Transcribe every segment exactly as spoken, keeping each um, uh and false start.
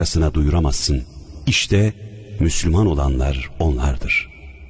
başkasına duyuramazsın. İşte Müslüman olanlar onlardır.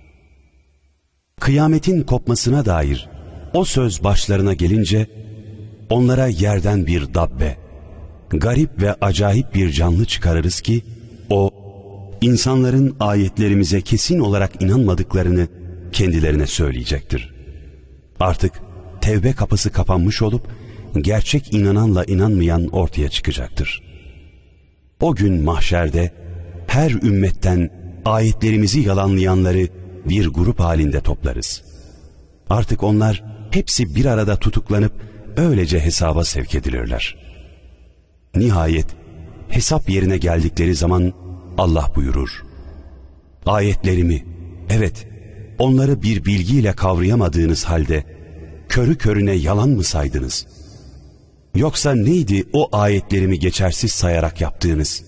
Kıyametin kopmasına dair o söz başlarına gelince, onlara yerden bir dabbe, garip ve acayip bir canlı çıkarırız ki, o, insanların ayetlerimize kesin olarak inanmadıklarını kendilerine söyleyecektir. Artık tevbe kapısı kapanmış olup, gerçek inananla inanmayan ortaya çıkacaktır. O gün mahşerde, her ümmetten ayetlerimizi yalanlayanları bir grup halinde toplarız. Artık onlar hepsi bir arada tutuklanıp öylece hesaba sevk edilirler. Nihayet hesap yerine geldikleri zaman Allah buyurur: ayetlerimi, evet, onları bir bilgiyle kavrayamadığınız halde körü körüne yalan mı saydınız? Yoksa neydi o ayetlerimi geçersiz sayarak yaptığınız?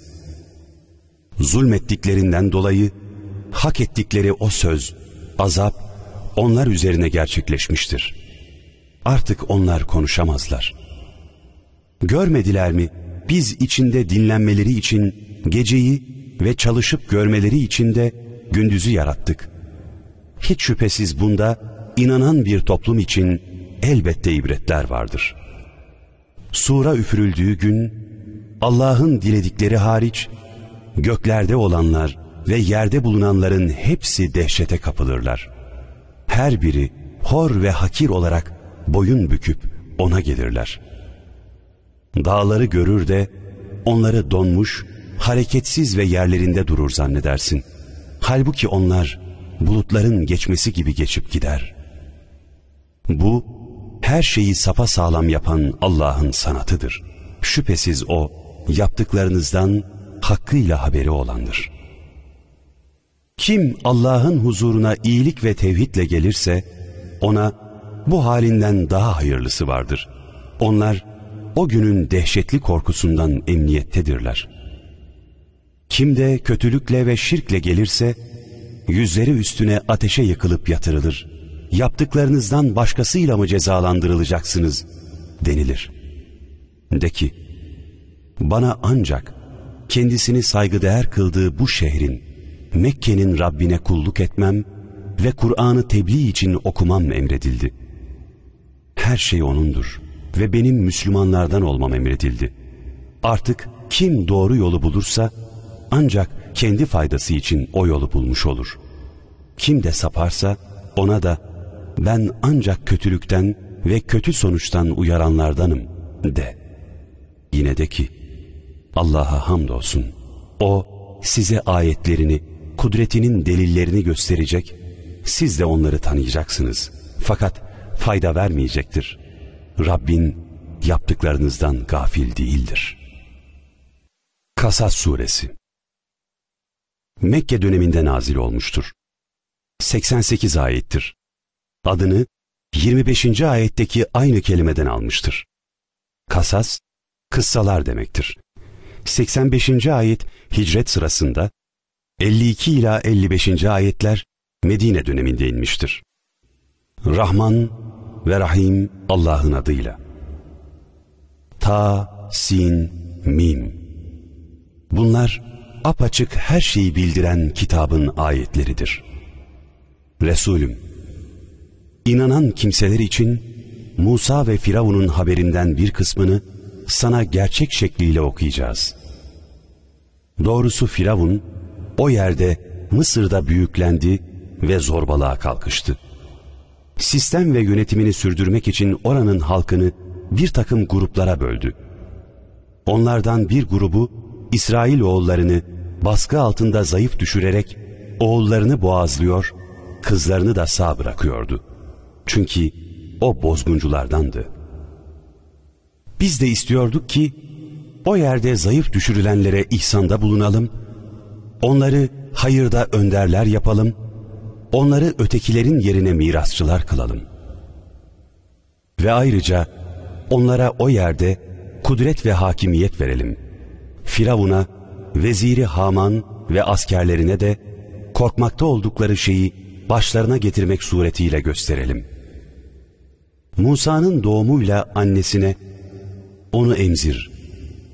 Zulmettiklerinden dolayı hak ettikleri o söz, azap onlar üzerine gerçekleşmiştir. Artık onlar konuşamazlar. Görmediler mi, biz içinde dinlenmeleri için geceyi ve çalışıp görmeleri için de gündüzü yarattık. Hiç şüphesiz bunda inanan bir toplum için elbette ibretler vardır. Sura üfürüldüğü gün, Allah'ın diledikleri hariç, göklerde olanlar ve yerde bulunanların hepsi dehşete kapılırlar. Her biri hor ve hakir olarak boyun büküp ona gelirler. Dağları görür de onları donmuş, hareketsiz ve yerlerinde durur zannedersin. Halbuki onlar bulutların geçmesi gibi geçip gider. Bu, her şeyi sapasağlam yapan Allah'ın sanatıdır. Şüphesiz O, yaptıklarınızdan hakkıyla haberi olandır. Kim Allah'ın huzuruna iyilik ve tevhidle gelirse, ona bu halinden daha hayırlısı vardır. Onlar, o günün dehşetli korkusundan emniyettedirler. Kim de kötülükle ve şirkle gelirse, yüzleri üstüne ateşe yakılıp yatırılır. Yaptıklarınızdan başkasıyla mı cezalandırılacaksınız denilir. De ki, bana ancak kendisini saygıdeğer kıldığı bu şehrin, Mekke'nin Rabbine kulluk etmem ve Kur'an'ı tebliğ için okumam emredildi. Her şey O'nundur ve benim Müslümanlardan olmam emredildi. Artık kim doğru yolu bulursa, ancak kendi faydası için o yolu bulmuş olur. Kim de saparsa, ona da ben ancak kötülükten ve kötü sonuçtan uyaranlardanım de. Yine de ki, Allah'a hamdolsun, O size ayetlerini, kudretinin delillerini gösterecek, siz de onları tanıyacaksınız. Fakat fayda vermeyecektir. Rabbin yaptıklarınızdan gafil değildir. Kasas Suresi Mekke döneminde nazil olmuştur. seksen sekiz ayettir. Adını yirmi beşinci ayetteki aynı kelimeden almıştır. Kasas, kıssalar demektir. seksen beşinci ayet hicret sırasında, elli iki ila elli beşinci ayetler Medine döneminde inmiştir. Rahman ve Rahim Allah'ın adıyla. Ta, Sin, Mim. Bunlar apaçık her şeyi bildiren kitabın ayetleridir. Resulüm, inanan kimseler için Musa ve Firavun'un haberinden bir kısmını sana gerçek şekliyle okuyacağız. Doğrusu Firavun o yerde Mısır'da büyüklendi ve zorbalığa kalkıştı. Sistem ve yönetimini sürdürmek için oranın halkını bir takım gruplara böldü. Onlardan bir grubu İsrail oğullarını baskı altında zayıf düşürerek oğullarını boğazlıyor, kızlarını da sağ bırakıyordu. Çünkü o bozgunculardandı. Biz de istiyorduk ki o yerde zayıf düşürülenlere ihsanda bulunalım, onları hayırda önderler yapalım, onları ötekilerin yerine mirasçılar kılalım. Ve ayrıca onlara o yerde kudret ve hakimiyet verelim. Firavun'a, veziri Haman ve askerlerine de korkmakta oldukları şeyi başlarına getirmek suretiyle gösterelim. Musa'nın doğumuyla annesine, onu emzir,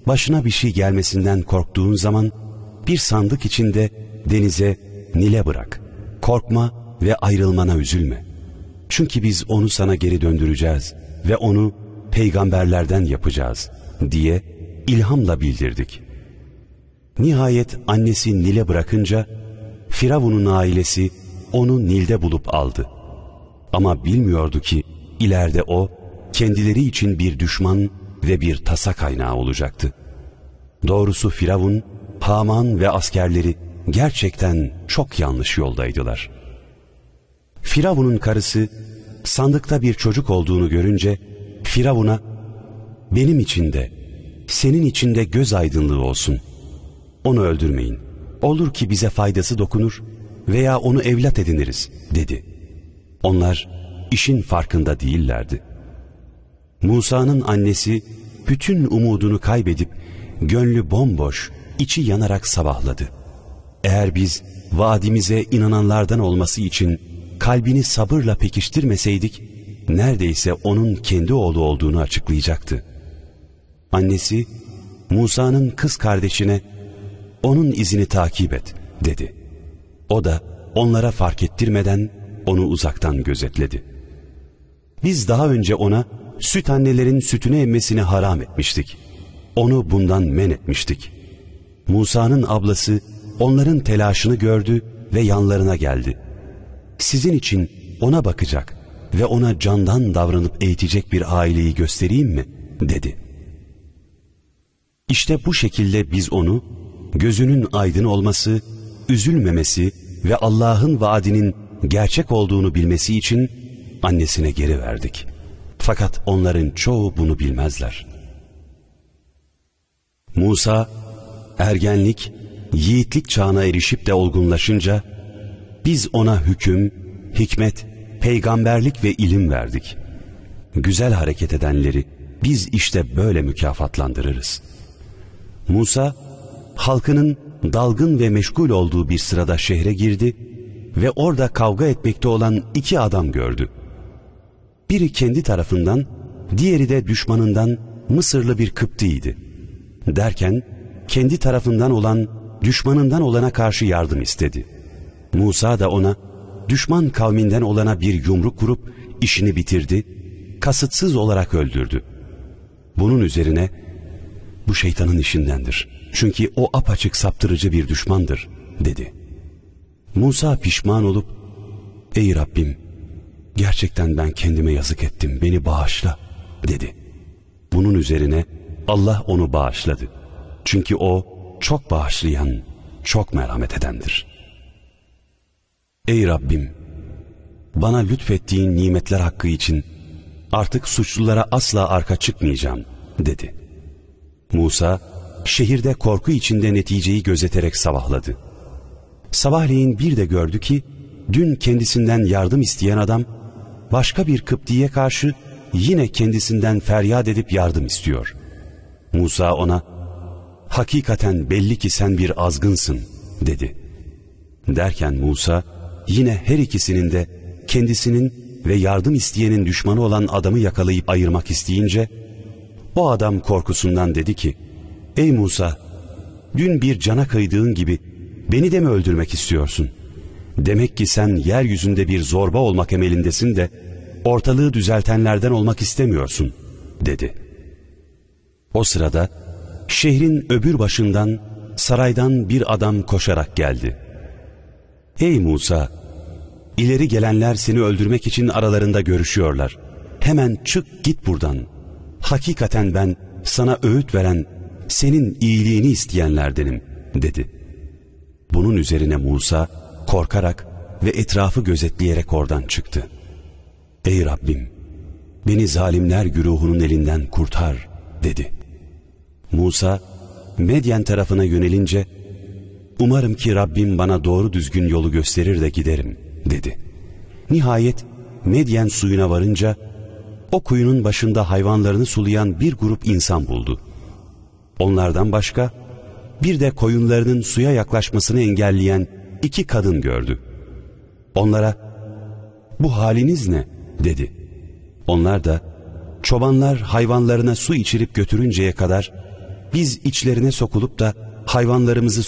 başına bir şey gelmesinden korktuğun zaman bir sandık içinde denize, Nil'e bırak. Korkma ve ayrılmana üzülme. Çünkü biz onu sana geri döndüreceğiz ve onu peygamberlerden yapacağız diye ilhamla bildirdik. Nihayet annesi Nil'e bırakınca Firavun'un ailesi onu Nil'de bulup aldı. Ama bilmiyordu ki ileride o kendileri için bir düşman ve bir tasa kaynağı olacaktı. Doğrusu Firavun, Haman ve askerleri gerçekten çok yanlış yoldaydılar. Firavun'un karısı sandıkta bir çocuk olduğunu görünce Firavun'a benim için de senin için de göz aydınlığı olsun. Onu öldürmeyin. Olur ki bize faydası dokunur veya onu evlat ediniriz dedi. Onlar işin farkında değillerdi. Musa'nın annesi bütün umudunu kaybedip gönlü bomboş, içi yanarak sabahladı. Eğer biz vaadimize inananlardan olması için kalbini sabırla pekiştirmeseydik, neredeyse onun kendi oğlu olduğunu açıklayacaktı. Annesi Musa'nın kız kardeşine onun izini takip et dedi. O da onlara fark ettirmeden onu uzaktan gözetledi. Biz daha önce ona süt annelerin sütünü emmesini haram etmiştik. Onu bundan men etmiştik. Musa'nın ablası onların telaşını gördü ve yanlarına geldi. Sizin için ona bakacak ve ona candan davranıp eğitecek bir aileyi göstereyim mi? dedi. İşte bu şekilde biz onu gözünün aydın olması, üzülmemesi ve Allah'ın vaadinin gerçek olduğunu bilmesi için annesine geri verdik. Fakat onların çoğu bunu bilmezler. Musa, ergenlik, yiğitlik çağına erişip de olgunlaşınca, biz ona hüküm, hikmet, peygamberlik ve ilim verdik. Güzel hareket edenleri biz işte böyle mükafatlandırırız. Musa, halkının dalgın ve meşgul olduğu bir sırada şehre girdi ve orada kavga etmekte olan iki adam gördü. Biri kendi tarafından, diğeri de düşmanından Mısırlı bir Kıptiydi. Derken kendi tarafından olan düşmanından olana karşı yardım istedi. Musa da ona düşman kavminden olana bir yumruk vurup işini bitirdi, kasıtsız olarak öldürdü. Bunun üzerine bu şeytanın işindendir. Çünkü o apaçık saptırıcı bir düşmandır dedi. Musa pişman olup ey Rabbim, gerçekten ben kendime yazık ettim, beni bağışla dedi. Bunun üzerine Allah onu bağışladı. Çünkü o çok bağışlayan, çok merhamet edendir. Ey Rabbim, bana lütfettiğin nimetler hakkı için artık suçlulara asla arka çıkmayacağım dedi. Musa şehirde korku içinde neticeyi gözeterek sabahladı. Sabahleyin bir de gördü ki dün kendisinden yardım isteyen adam başka bir Kıptiye karşı yine kendisinden feryat edip yardım istiyor. Musa ona hakikaten belli ki sen bir azgınsın dedi. Derken Musa yine her ikisinin de kendisinin ve yardım isteyenin düşmanı olan adamı yakalayıp ayırmak isteyince o adam korkusundan dedi ki ey Musa, dün bir cana kıydığın gibi beni de mi öldürmek istiyorsun? Demek ki sen yeryüzünde bir zorba olmak emelindesin de ortalığı düzeltenlerden olmak istemiyorsun dedi. O sırada şehrin öbür başından saraydan bir adam koşarak geldi. Ey Musa, ileri gelenler seni öldürmek için aralarında görüşüyorlar. Hemen çık git buradan. Hakikaten ben sana öğüt veren, senin iyiliğini isteyenlerdenim dedi. Bunun üzerine Musa korkarak ve etrafı gözetleyerek oradan çıktı. Ey Rabbim, beni zalimler güruhunun elinden kurtar dedi. Musa Medyen tarafına yönelince umarım ki Rabbim bana doğru düzgün yolu gösterir de giderim dedi. Nihayet Medyen suyuna varınca o kuyunun başında hayvanlarını sulayan bir grup insan buldu. Onlardan başka bir de koyunlarının suya yaklaşmasını engelleyen iki kadın gördü. Onlara bu haliniz ne dedi. Onlar da çobanlar hayvanlarına su içirip götürünceye kadar biz içlerine sokulup da hayvanlarımızı